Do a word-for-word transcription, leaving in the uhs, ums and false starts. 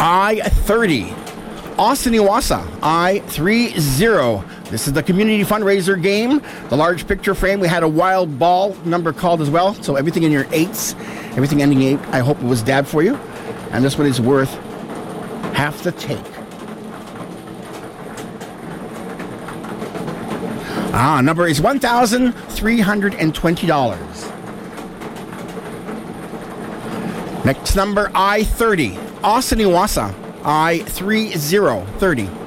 I thirty. Austin Iwasa, I thirty. This is the community fundraiser game. The large picture frame, we had a wild ball number called as well. So everything in your eights, everything ending eight, I hope it was dabbed for you. And this one is worth half the take. Ah, number is one thousand three hundred twenty dollars. Next number, I thirty. Austin Iwasa, I thirty. thirty.